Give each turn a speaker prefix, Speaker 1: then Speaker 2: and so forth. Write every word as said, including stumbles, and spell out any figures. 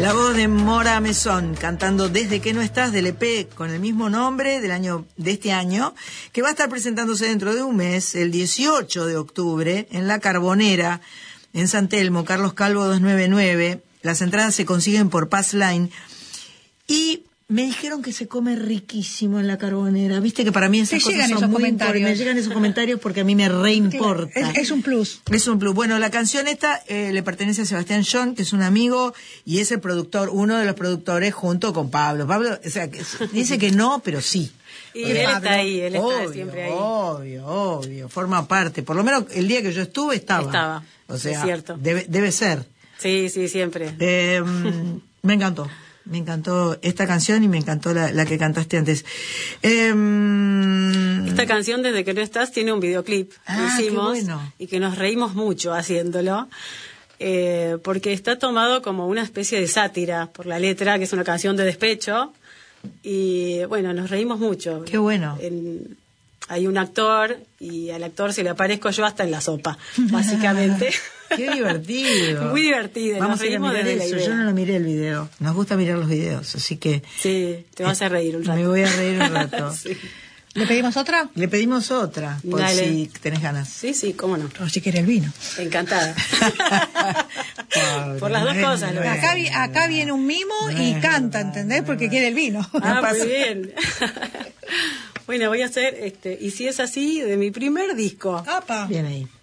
Speaker 1: La voz de Mora Mesón cantando Desde que no estás, del E P con el mismo nombre del año de este año, que va a estar presentándose dentro de un mes, el dieciocho de octubre, en La Carbonera, en San Telmo, Carlos Calvo doscientos noventa y nueve. Las entradas se consiguen por Pass Line. Y me dijeron que se come riquísimo en La Carbonera. Viste que para mí esas cosas son muy importantes. Me llegan esos comentarios porque a mí me reimporta.
Speaker 2: Es, es un plus.
Speaker 1: Es un plus. Bueno, la canción esta eh, le pertenece a Sebastián John, que es un amigo y es el productor, uno de los productores junto con Pablo. Pablo, o sea, que, dice que no, pero sí.
Speaker 3: Y él Pablo, está ahí, él está
Speaker 1: obvio,
Speaker 3: siempre ahí.
Speaker 1: Obvio, obvio, forma parte. Por lo menos el día que yo estuve estaba.
Speaker 3: Estaba,
Speaker 1: o sea,
Speaker 3: es cierto.
Speaker 1: Debe, debe ser.
Speaker 3: Sí, sí, siempre.
Speaker 1: Eh, me encantó. Me encantó esta canción y me encantó la, la que cantaste antes. Eh,
Speaker 3: Esta canción, Desde que no estás, tiene un videoclip
Speaker 1: ah,
Speaker 3: que hicimos
Speaker 1: qué bueno.
Speaker 3: y que nos reímos mucho haciéndolo, eh, porque está tomado como una especie de sátira por la letra, que es una canción de despecho, y bueno, nos reímos mucho.
Speaker 1: Qué bueno.
Speaker 3: En, hay un actor y al actor se le aparezco yo hasta en la sopa, básicamente.
Speaker 1: Qué divertido.
Speaker 3: Muy divertido.
Speaker 1: Vamos
Speaker 3: nos
Speaker 1: a ir a mirar eso. Yo no lo miré el video. Nos gusta mirar los videos, así que...
Speaker 3: Sí, te vas a reír un rato.
Speaker 1: Me voy a reír un rato.
Speaker 2: Sí. ¿Le pedimos otra?
Speaker 1: Le pedimos otra, por
Speaker 3: Dale.
Speaker 1: si tenés ganas.
Speaker 3: Sí, sí, cómo no.
Speaker 2: O si quiere el vino.
Speaker 3: Encantada.
Speaker 1: Pobre,
Speaker 3: Por las dos
Speaker 1: bueno,
Speaker 3: cosas.
Speaker 1: bueno.
Speaker 2: Acá, vi- acá viene un mimo
Speaker 1: Bueno,
Speaker 2: y canta, ¿entendés? Porque quiere el vino.
Speaker 3: Ah, muy bien. Bueno, voy a hacer, este, y si es así, de mi primer disco.
Speaker 2: Apa.
Speaker 1: Bien ahí.